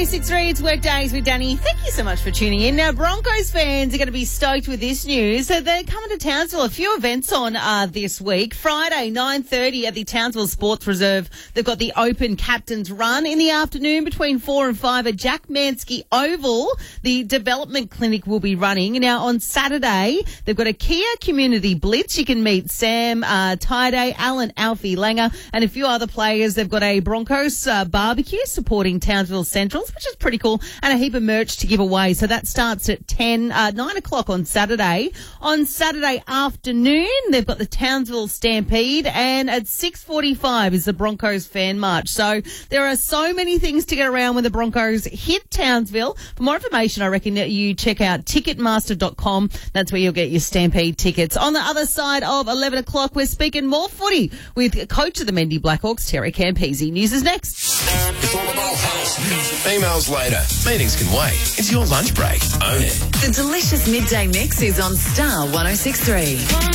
6-3, it's Workdays with Danny. Thank you so much for tuning in. Now, Broncos fans are going to be stoked with this news. So they're coming to Townsville. A few events on this week. Friday, 9:30 at the Townsville Sports Reserve. They've got the Open Captain's Run. In the afternoon, between 4 and 5 at Jack Mansky Oval, the Development Clinic will be running. Now, on Saturday, they've got a Kia Community Blitz. You can meet Sam Tyday, Alan Alfie Langer, and a few other players. They've got a Broncos barbecue supporting Townsville Centrals, which is pretty cool, and a heap of merch to give away. So that starts at 9 o'clock on Saturday. On Saturday afternoon, they've got the Townsville Stampede, and at 6:45 is the Broncos Fan March. So there are so many things to get around when the Broncos hit Townsville. For more information, I reckon that you check out Ticketmaster.com. That's where you'll get your Stampede tickets. On the other side of 11 o'clock, we're speaking more footy with coach of the Mendy Blackhawks, Terry Campese. News is next. It's all about house music. Emails later. Meetings can wait. It's your lunch break. Own it. The delicious midday mix is on Star 106.3.